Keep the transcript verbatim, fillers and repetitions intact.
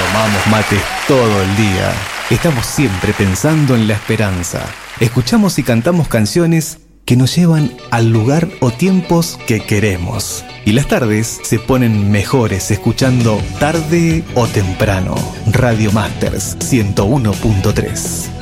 Tomamos mates todo el día. Estamos siempre pensando en la esperanza. Escuchamos y cantamos canciones que nos llevan al lugar o tiempos que queremos. Y las tardes se ponen mejores escuchando Tarde o Temprano. Radio Masters ciento uno punto tres.